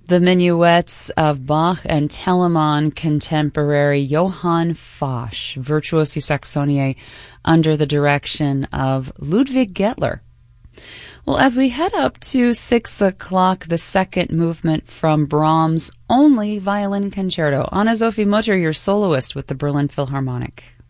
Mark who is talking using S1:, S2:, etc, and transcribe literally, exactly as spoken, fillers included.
S1: The minuets of Bach and Telemann contemporary Johann Fosch, Virtuosi Saxoniae, under the direction of Ludwig Gettler. Well, as we head up to six o'clock, the second movement from Brahms' only violin concerto. Anna-Sophie Mutter, your soloist with the Berlin Philharmonic.